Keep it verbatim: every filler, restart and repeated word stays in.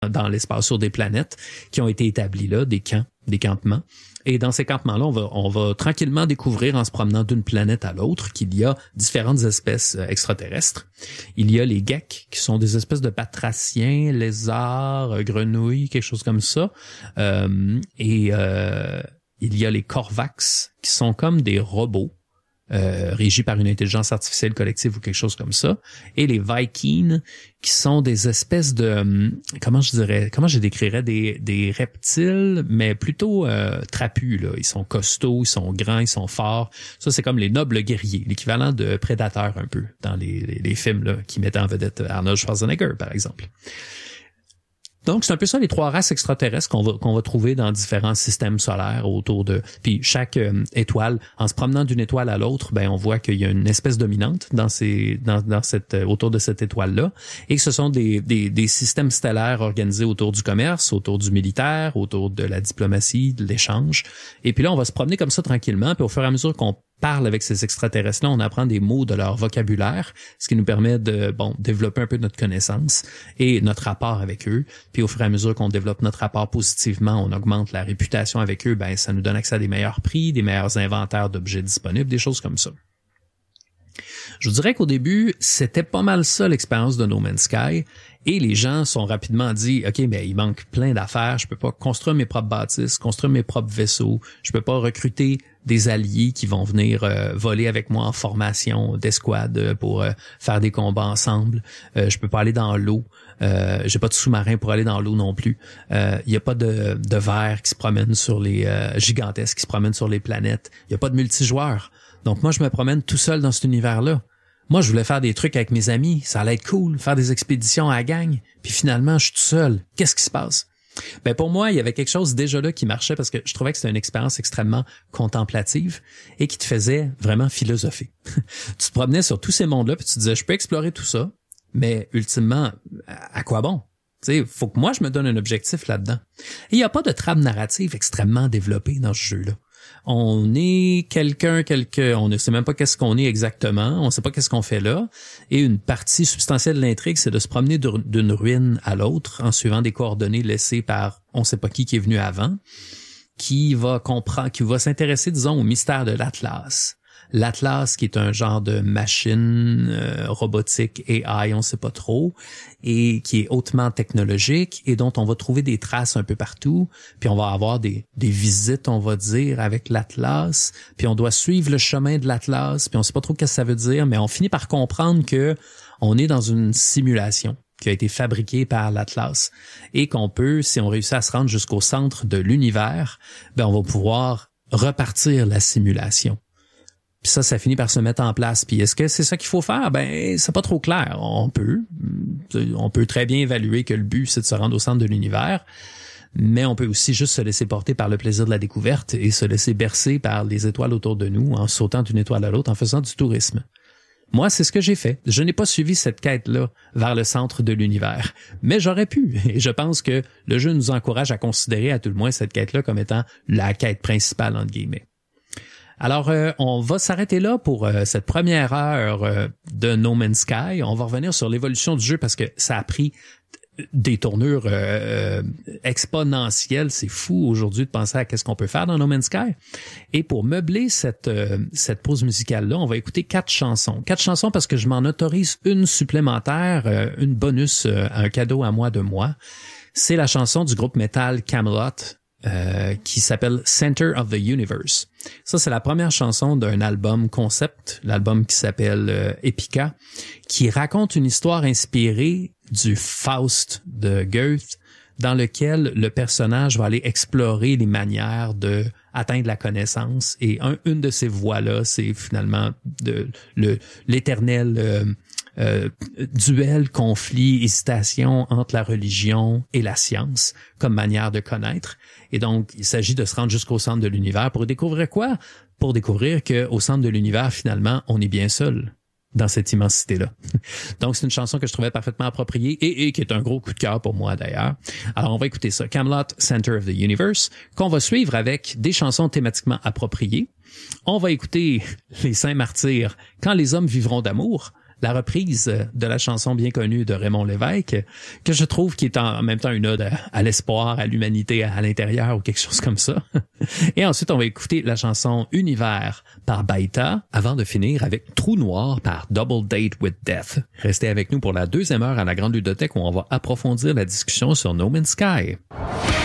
dans l'espace sur des planètes qui ont été établis là, des camps, des campements. Et dans ces campements-là, on va, on va tranquillement découvrir en se promenant d'une planète à l'autre qu'il y a différentes espèces extraterrestres. Il y a les geeks, qui sont des espèces de batraciens, lézards, grenouilles, quelque chose comme ça. Euh, et euh, il y a les Korvax, qui sont comme des robots. Euh, régis par une intelligence artificielle collective ou quelque chose comme ça, et les Vy'keen, qui sont des espèces de, hum, comment je dirais, comment je décrirais, des, des reptiles, mais plutôt euh, trapus, là. Ils sont costauds, ils sont grands, ils sont forts. Ça, c'est comme les nobles guerriers, l'équivalent de prédateurs un peu, dans les, les, les films là qui mettaient en vedette Arnold Schwarzenegger, par exemple. Donc, c'est un peu ça les trois races extraterrestres qu'on va qu'on va trouver dans différents systèmes solaires autour de... Puis chaque euh, étoile, en se promenant d'une étoile à l'autre, ben on voit qu'il y a une espèce dominante dans ces dans dans cette autour de cette étoile-là, et que ce sont des des des systèmes stellaires organisés autour du commerce, autour du militaire, autour de la diplomatie, de l'échange. Et puis là, on va se promener comme ça tranquillement, puis au fur et à mesure qu'on parle avec ces extraterrestres-là, on apprend des mots de leur vocabulaire, ce qui nous permet de bon développer un peu notre connaissance et notre rapport avec eux. Puis au fur et à mesure qu'on développe notre rapport positivement, on augmente la réputation avec eux, ben ça nous donne accès à des meilleurs prix, des meilleurs inventaires d'objets disponibles, des choses comme ça. Je vous dirais qu'au début, c'était pas mal ça l'expérience de No Man's Sky, et les gens sont rapidement dit, OK, mais il manque plein d'affaires, je peux pas construire mes propres bâtisses, construire mes propres vaisseaux, je peux pas recruter des alliés qui vont venir euh, voler avec moi en formation d'escouade pour euh, faire des combats ensemble, euh, je peux pas aller dans l'eau, euh, j'ai pas de sous-marin pour aller dans l'eau non plus, il euh, y a pas de, de vers qui se promènent sur les euh, gigantesques qui se promènent sur les planètes, il y a pas de multijoueurs. Donc moi, je me promène tout seul dans cet univers-là. Moi, je voulais faire des trucs avec mes amis, ça allait être cool, faire des expéditions à la gang, puis finalement, je suis tout seul. Qu'est-ce qui se passe? Ben pour moi, il y avait quelque chose déjà là qui marchait parce que je trouvais que c'était une expérience extrêmement contemplative et qui te faisait vraiment philosopher. Tu te promenais sur tous ces mondes-là, puis tu te disais, je peux explorer tout ça, mais ultimement, à quoi bon? Tu sais, faut que moi, je me donne un objectif là-dedans. Et il n'y a pas de trame narrative extrêmement développée dans ce jeu-là. On est quelqu'un, quelque, on ne sait même pas qu'est-ce qu'on est exactement, on ne sait pas qu'est-ce qu'on fait là, et une partie substantielle de l'intrigue, c'est de se promener d'une ruine à l'autre en suivant des coordonnées laissées par on ne sait pas qui qui est venu avant, qui va comprendre, qui va s'intéresser, disons, au mystère de l'Atlas. L'Atlas, qui est un genre de machine euh, robotique A I, on ne sait pas trop, et qui est hautement technologique et dont on va trouver des traces un peu partout. Puis on va avoir des, des visites, on va dire, avec l'Atlas. Puis on doit suivre le chemin de l'Atlas. Puis on ne sait pas trop ce que ça veut dire, mais on finit par comprendre que on est dans une simulation qui a été fabriquée par l'Atlas et qu'on peut, si on réussit à se rendre jusqu'au centre de l'univers, ben on va pouvoir repartir la simulation. Puis ça, ça finit par se mettre en place. Puis est-ce que c'est ça qu'il faut faire? Ben, c'est pas trop clair. On peut. On peut très bien évaluer que le but, c'est de se rendre au centre de l'univers. Mais on peut aussi juste se laisser porter par le plaisir de la découverte et se laisser bercer par les étoiles autour de nous en sautant d'une étoile à l'autre, en faisant du tourisme. Moi, c'est ce que j'ai fait. Je n'ai pas suivi cette quête-là vers le centre de l'univers. Mais j'aurais pu. Et je pense que le jeu nous encourage à considérer à tout le moins cette quête-là comme étant la quête principale, entre guillemets. Alors, euh, on va s'arrêter là pour euh, cette première heure euh, de No Man's Sky. On va revenir sur l'évolution du jeu parce que ça a pris des tournures euh, exponentielles. C'est fou aujourd'hui de penser à qu'est-ce qu'on peut faire dans No Man's Sky. Et pour meubler cette euh, cette pause musicale-là, on va écouter quatre chansons. Quatre chansons parce que je m'en autorise une supplémentaire, euh, une bonus, euh, un cadeau à moi de moi. C'est la chanson du groupe métal Kamelot, Euh, qui s'appelle Center of the Universe. Ça, c'est la première chanson d'un album concept, l'album qui s'appelle euh, Epica, qui raconte une histoire inspirée du Faust de Goethe, dans lequel le personnage va aller explorer les manières de atteindre la connaissance. Et un, une de ces voies-là, c'est finalement de, le, l'éternel euh, euh, duel, conflit, hésitation entre la religion et la science comme manière de connaître. Et donc, il s'agit de se rendre jusqu'au centre de l'univers pour découvrir quoi? Pour découvrir qu'au centre de l'univers, finalement, on est bien seul dans cette immensité-là. Donc, c'est une chanson que je trouvais parfaitement appropriée et, et qui est un gros coup de cœur pour moi, d'ailleurs. Alors, on va écouter ça. Kamelot, Center of the Universe, qu'on va suivre avec des chansons thématiquement appropriées. On va écouter Les Saints Martyrs, Quand les hommes vivront d'amour, la reprise de la chanson bien connue de Raymond Lévesque, que je trouve qui est en même temps une ode à, à l'espoir, à l'humanité à l'intérieur ou quelque chose comme ça. Et ensuite, on va écouter la chanson Univers par Baïta, avant de finir avec Trou Noir par Double Date with Death. Restez avec nous pour la deuxième heure à la Grande Ludothèque où on va approfondir la discussion sur No Man's Sky.